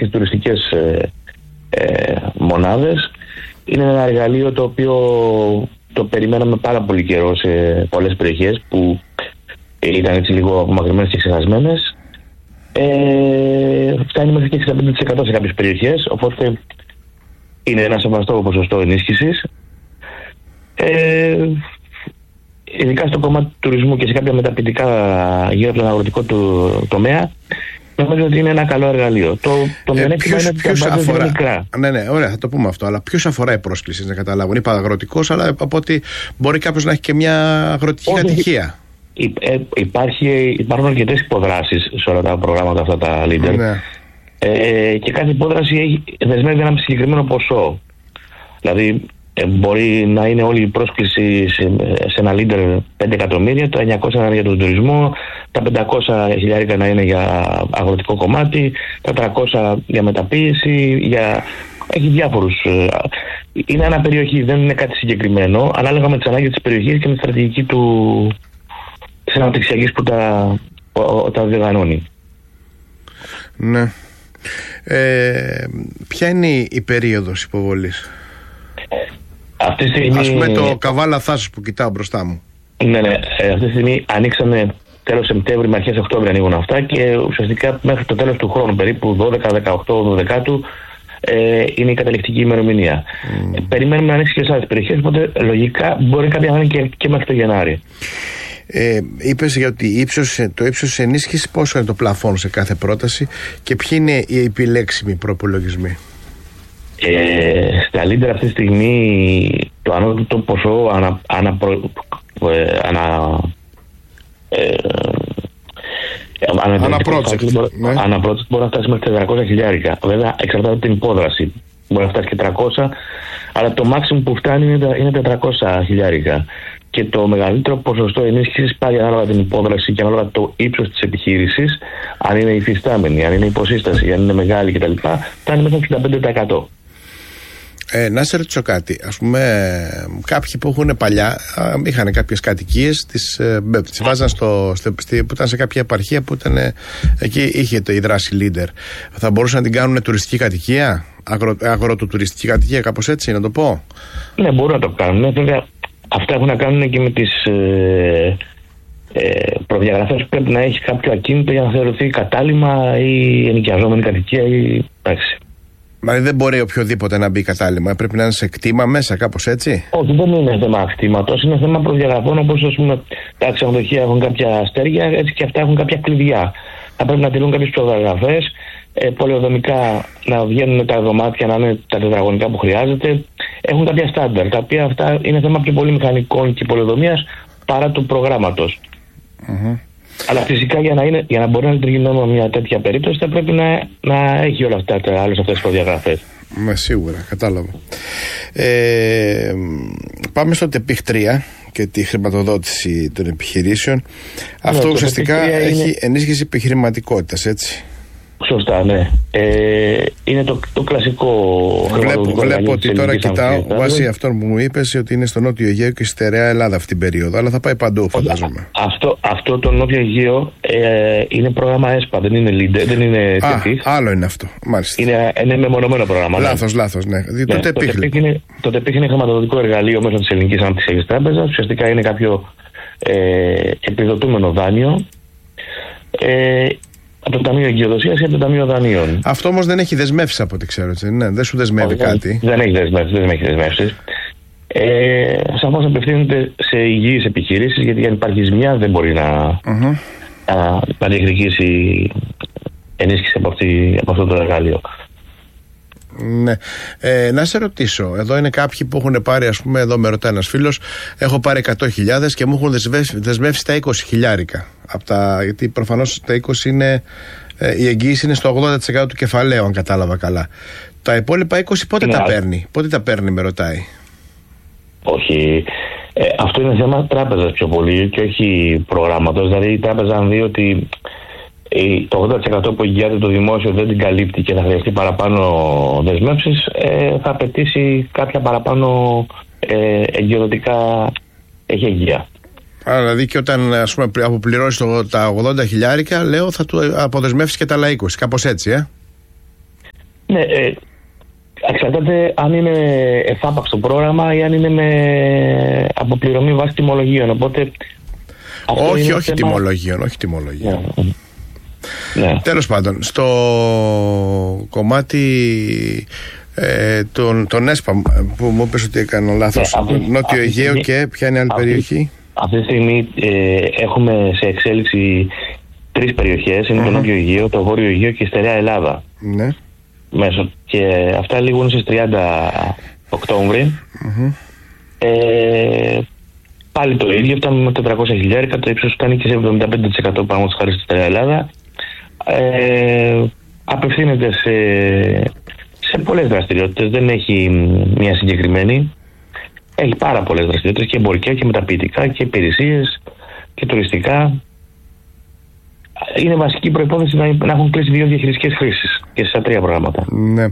στις τουριστικές μονάδες. Είναι ένα εργαλείο το οποίο το περιμέναμε πάρα πολύ καιρό σε πολλές περιοχές που ήταν έτσι λίγο απομακρυσμένες και ξεχασμένες. Φτάνει μέχρι και 65% σε κάποιες περιοχές, οπότε είναι ένα σεβαστό ποσοστό ενίσχυσης. Ειδικά στο κομμάτι του τουρισμού και σε κάποια μεταποιητικά γύρω από τον αγροτικό τομέα, νομίζω ότι είναι ένα καλό εργαλείο. Το μειονέκτημα είναι ότι τα μπάτζετ είναι μικρά. Ναι, ωραία, θα το πούμε αυτό. Αλλά ποιος αφορά η πρόσκληση, να καταλάβουν? Είπα αγροτικός, αλλά από ότι μπορεί κάποιος να έχει και μια αγροτική κατοικία. Υπάρχουν αρκετές υποδράσεις σε όλα τα προγράμματα αυτά τα leader. Ναι. Και κάθε υπόδραση δεσμεύει ένα συγκεκριμένο ποσό. Δηλαδή, μπορεί να είναι όλη η πρόσκληση σε ένα leader 5 εκατομμύρια, τα 900 να είναι για τον τουρισμό, τα 500 χιλιάρικα να είναι για αγροτικό κομμάτι, τα 300 για μεταποίηση, έχει διάφορους. Είναι αναπεριοχή, δεν είναι κάτι συγκεκριμένο, ανάλογα με τις ανάγκες της περιοχής και με τη στρατηγική της αναπτυξιακής που τα διοργανώνει. Ναι. Ποια είναι η περίοδος υποβολής? Αυτή τη στιγμή, ας πούμε το Καβάλα Θάσος που κοιτάω μπροστά μου. Ναι, αυτή τη στιγμή ανοίξανε τέλος Σεπτέμβρη με αρχές Οκτώβρη ανοίγουν αυτά και ουσιαστικά μέχρι το τέλος του χρόνου, περίπου 12-18-12 είναι η καταληκτική ημερομηνία. Περιμένουμε να ανοίξει και σε άλλες περιοχές, οπότε λογικά μπορεί κάποια να είναι και μέχρι το Γενάρη. Είπες για ότι το ύψος της ενίσχυσης, πόσο είναι το πλαφόν σε κάθε πρόταση και ποιοι είναι οι επιλέξιμοι προπολογισμοί? Στα leader αυτή τη στιγμή το ανώτατο ποσό ανά project μπορεί να φτάσει μέχρι 400 χιλιάρικα. Βέβαια εξαρτάται από την υπόδραση. Μπορεί να φτάσει και 300, αλλά το maximum που φτάνει είναι 400 χιλιάρικα. Και το μεγαλύτερο ποσοστό ενίσχυσης πάλι ανάλογα την υπόδραση και ανάλογα το ύψος της επιχείρησης, αν είναι υφιστάμενη, αν είναι υποσύσταση, αν είναι μεγάλη κτλ., φτάνει μέχρι το 65%. Να σε ρωτήσω κάτι. Ας πούμε, κάποιοι που έχουν παλιά είχαν κάποιες κατοικίες, τις βάζαν που ήταν σε κάποια επαρχία που ήταν εκεί, είχε η δράση leader. Θα μπορούσαν να την κάνουν τουριστική κατοικία, αγροτοτουριστική κατοικία, κάπως έτσι να το πω? Ναι, μπορούν να το κάνουν. Βέβαια, αυτά έχουν να κάνουν και με τις προδιαγραφές που πρέπει να έχει κάποιο ακίνητο για να θεωρηθεί κατάλημα ή ενοικιαζόμενη κατοικία ή εντάξει. Δηλαδή δεν μπορεί οποιοδήποτε να μπει κατάλημα, πρέπει να είναι σε κτήμα μέσα, κάπως έτσι? Όχι, δεν είναι θέμα κτήματος, είναι θέμα προδιαγραφών, όπως ας πούμε τα ξενοδοχεία έχουν κάποια αστέρια, έτσι και αυτά έχουν κάποια κλειδιά. Θα πρέπει να τηρούν κάποιες προδιαγραφές, πολεοδομικά να βγαίνουν τα δωμάτια να είναι τα τετραγωνικά που χρειάζεται. Έχουν κάποια στάνταρ, τα οποία αυτά είναι θέμα πιο πολύ μηχανικών και πολεοδομίας παρά του προγράμματος. Αλλά φυσικά για να μπορεί να λειτουργεί νόμιμα μια τέτοια περίπτωση θα πρέπει να έχει όλα αυτά άλλες αυτές τις προδιαγραφές. Ναι, σίγουρα, κατάλαβα. Πάμε στο ΤΕΠΙΧ 3 και τη χρηματοδότηση των επιχειρήσεων. Αυτό ουσιαστικά έχει ενίσχυση επιχειρηματικότητας, έτσι? Σωστά, ναι. Είναι το κλασικό χρηματοδοτικό. Βλέπω ότι τώρα κοιτάω βάσει αυτών που μου είπες ότι είναι στο Νότιο Αιγαίο και στη στερεά Ελλάδα αυτή την περίοδο, αλλά θα πάει παντού, φαντάζομαι. Αυτό το Νότιο Αιγαίο είναι πρόγραμμα ΕΣΠΑ, δεν είναι leader, δεν είναι ΤΕΠΙΧ. Άλλο είναι αυτό, μάλιστα. Είναι μεμονωμένο πρόγραμμα. Λάθος, ναι. Το ΤΕΠΙΧ είναι χρηματοδοτικό εργαλείο μέσω της Ελληνικής Αναπτυξιακής Τράπεζας. Ουσιαστικά είναι κάποιο επιδοτούμενο δάνειο. Από το Ταμείο Εγκυοδοσίας ή από το Ταμείο Δανείων. Αυτό όμως δεν έχει δεσμεύσει από ό,τι ξέρω, έτσι, ναι, δεν σου δεσμεύει κάτι. Δεν έχει δεσμεύσει. Σαφώς απευθύνεται σε υγιείς επιχειρήσεις, γιατί αν υπάρχει ζημιά δεν μπορεί να διεκδικήσει ενίσχυση από αυτό το εργαλείο. Ναι. Να σε ρωτήσω, εδώ είναι κάποιοι που έχουν πάρει, ας πούμε, εδώ με ρωτάει ένας φίλος, έχω πάρει 100.000 και μου έχουν δεσμεύσει τα 20 χιλιάρικα. Γιατί προφανώς τα 20 είναι, η εγγύηση είναι στο 80% του κεφαλαίου, αν κατάλαβα καλά. Τα υπόλοιπα 20 πότε τα παίρνει? Πότε τα παίρνει, με ρωτάει. Όχι. Αυτό είναι θέμα τράπεζας πιο πολύ και όχι προγράμματος. Δηλαδή η τράπεζα, αν δει ότι το 80% που εγγυάται το δημόσιο δεν την καλύπτει και θα χρειαστεί παραπάνω δεσμεύσεις, θα απαιτήσει κάποια παραπάνω εγγυοδοτικά εχέγγυα. Άρα δηλαδή και όταν, ας πούμε, αποπληρώσει τα 80 χιλιάρικα, λέω, θα του αποδεσμεύσει και τα άλλα 20, κάπως έτσι, Ναι, εξαρτάται αν είναι εφάπαξ το πρόγραμμα ή αν είναι με αποπληρωμή βάση τιμολογίων. Οπότε, όχι τιμολογίων. Ναι. Τέλος πάντων, στο κομμάτι τον ΕΣΠΑ που μου είπες ότι έκανα λάθος, Νότιο Αιγαίο και ποια είναι η άλλη περιοχή? Αυτή τη στιγμή έχουμε σε εξέλιξη 3 περιοχές. Είναι το Νότιο Αιγαίο, το Βόρειο Αιγαίο και η Στερεά Ελλάδα. Ναι. Μέσω. Και αυτά λήγουν στις 30 Οκτώβρη. Πάλι το ίδιο, φτάνουμε με 400.000, το ύψος φτάνει και σε 75% πάνω χάρη στη Στερεά Ελλάδα. Απευθύνεται σε πολλές δραστηριότητες, δεν έχει μια συγκεκριμένη. Έχει πάρα πολλές δραστηριότητες, και εμπορικά και μεταποιητικά και υπηρεσίες και τουριστικά. Είναι βασική προϋπόθεση να έχουν κλείσει 2 διαχειριστικές χρήσεις και στα 3 προγράμματα. Ναι.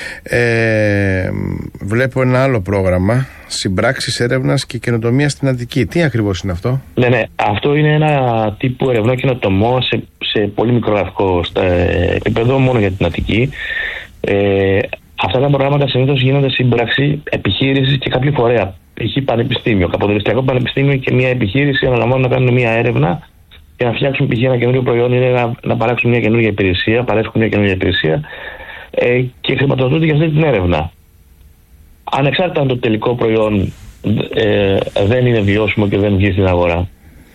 Βλέπω ένα άλλο πρόγραμμα, συμπράξεις έρευνας και καινοτομία στην Αττική. Τι ακριβώς είναι αυτό? Ναι. Αυτό είναι ένα τύπου ερευνό καινοτομό σε πολύ μικρογραφικό επίπεδο, μόνο για την Αττική. Αυτά τα προγράμματα συνήθως γίνονται σύμπραξη επιχείρησης και κάποιο φορέα. Π.χ. πανεπιστήμιο, Καποδιστριακό πανεπιστήμιο και μια επιχείρηση αναλαμβάνουν να κάνουν μια έρευνα για να φτιάξουν π.χ. ένα καινούριο προϊόν ή να παράξουν μια καινούργια υπηρεσία, και χρηματοδοτούνται για αυτή την έρευνα. Ανεξάρτητα αν το τελικό προϊόν δεν είναι βιώσιμο και δεν βγει στην αγορά.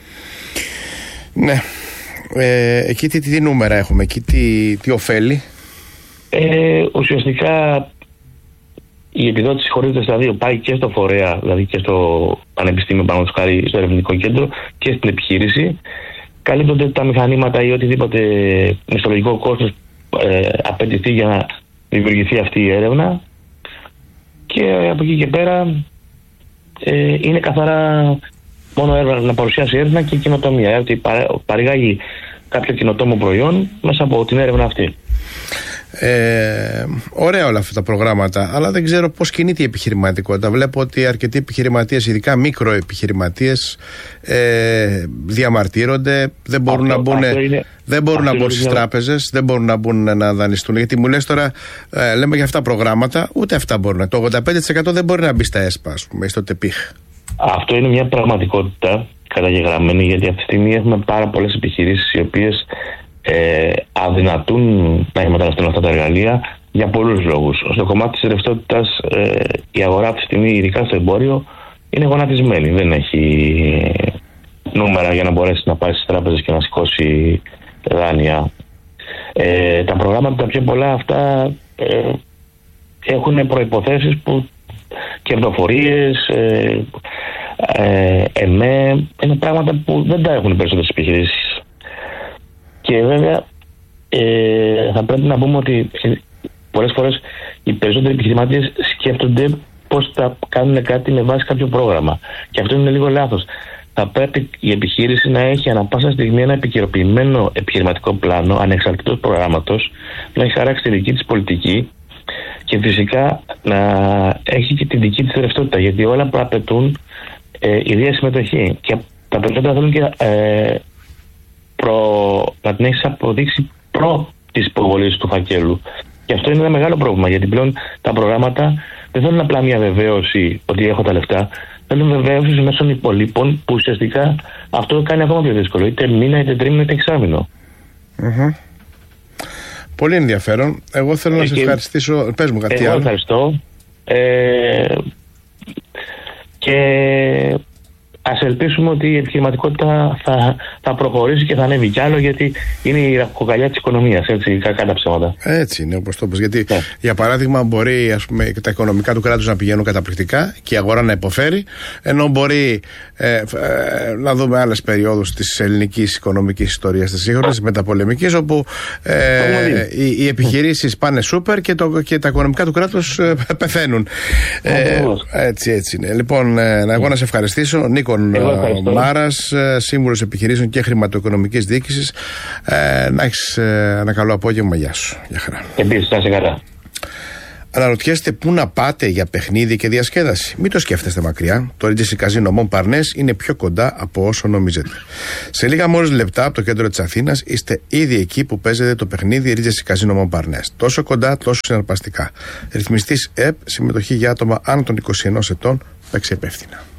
Ναι. Εκεί τι νούμερα έχουμε, εκεί τι ωφέλει? Ουσιαστικά η επιδότηση χωρίζεται στα 2. Πάει και στο φορέα, δηλαδή και στο πανεπιστήμιο, πάνω στο ερευνητικό κέντρο, και στην επιχείρηση. Καλύπτονται τα μηχανήματα ή οτιδήποτε μισθολογικό κόστος απαιτηθεί για να δημιουργηθεί αυτή η έρευνα, και από εκεί και πέρα είναι καθαρά μόνο έρευνα, να παρουσιάσει έρευνα και καινοτομία, ότι παρηγάγει κάποιο καινοτόμο προϊόν μέσα από την έρευνα αυτή. Ωραία όλα αυτά τα προγράμματα, αλλά δεν ξέρω πώς κινείται η επιχειρηματικότητα. Βλέπω ότι αρκετοί επιχειρηματίες, ειδικά μικροεπιχειρηματίες, διαμαρτύρονται, δεν μπορούν να μπουν στις τράπεζες, δεν μπορούν να μπουν να δανειστούν. Γιατί μου λες τώρα, λέμε για αυτά προγράμματα, ούτε αυτά μπορούν. Το 85% δεν μπορεί να μπει στα ΕΣΠΑ, ας πούμε, στο ΤΕΠΙΧ. Αυτό είναι μια πραγματικότητα καταγεγραμμένη, γιατί αυτή τη στιγμή έχουμε πάρα πολλές επιχειρήσεις οι οποίες αδυνατούν να εκμεταλλευτούν αυτά τα εργαλεία για πολλούς λόγους. Στο κομμάτι της ρευστότητας, η αγορά αυτή τη στιγμή, ειδικά στο εμπόριο, είναι γονατισμένη. Δεν έχει νούμερα για να μπορέσει να πάει στις τράπεζες και να σηκώσει δάνεια. Τα προγράμματα τα πιο πολλά αυτά έχουν προϋποθέσεις που κερδοφορίες, ΕΜΕ, είναι πράγματα που δεν τα έχουν οι περισσότερες επιχειρήσεις. Και βέβαια θα πρέπει να πούμε ότι πολλές φορές οι περισσότεροι επιχειρηματίες σκέφτονται πώς θα κάνουν κάτι με βάση κάποιο πρόγραμμα. Και αυτό είναι λίγο λάθος. Θα πρέπει η επιχείρηση να έχει ανά πάσα στιγμή ένα επικαιροποιημένο επιχειρηματικό πλάνο, ανεξαρτήτως προγράμματος, να έχει χαράξει τη δική της πολιτική και φυσικά να έχει και τη δική της ρευστότητα. Γιατί όλα που απαιτούν ιδία συμμετοχή. Και τα περισσότερα θέλουν και να την έχεις αποδείξει προ της υποβολής του φακέλου. Και αυτό είναι ένα μεγάλο πρόβλημα, γιατί πλέον τα προγράμματα δεν θέλουν απλά μια βεβαίωση ότι έχω τα λεφτά, θέλουν βεβαίωση μέσω υπολείπων, που ουσιαστικά αυτό το κάνει ακόμα πιο δύσκολο, είτε μήνα, είτε τρίμηνο, είτε εξάμηνο. Πολύ ενδιαφέρον. Εγώ θέλω να σε ευχαριστήσω. Πες μου κάτι άλλο. Εγώ ευχαριστώ. Και ας ελπίσουμε ότι η επιχειρηματικότητα θα προχωρήσει και θα ανέβει κι άλλο, γιατί είναι η ραχοκοκαλιά της οικονομίας, έτσι, κακά τα ψέματα. Έτσι είναι, όπως το πες. Γιατί, για παράδειγμα, μπορεί, ας πούμε, τα οικονομικά του κράτους να πηγαίνουν καταπληκτικά και η αγορά να υποφέρει, ενώ μπορεί να δούμε άλλες περιόδους της ελληνικής οικονομικής ιστορίας, της σύγχρονης, της μεταπολεμικής, όπου οι επιχειρήσεις πάνε σούπερ και τα οικονομικά του κράτους πεθαίνουν. Έτσι είναι. Λοιπόν, εγώ να σε ευχαριστήσω. Νίκο Μάρας, σύμβουλος επιχειρήσεων και χρηματοοικονομικής διοίκησης. Να έχεις ένα καλό απόγευμα. Γεια σου. Γεια χαρά. Επίσης, να είσαι καλά. Αναρωτιέστε πού να πάτε για παιχνίδι και διασκέδαση? Μην το σκέφτεστε μακριά. Το Regency Casino Montparnasse είναι πιο κοντά από όσο νομίζετε. Σε λίγα μόλις λεπτά από το κέντρο της Αθήνας είστε ήδη εκεί που παίζετε το παιχνίδι Regency Casino Montparnasse. Τόσο κοντά, τόσο συναρπαστικά. Ρυθμιστής ΕΠ, συμμετοχή για άτομα άνω των 21 ετών. Παίξε υπεύθυνα.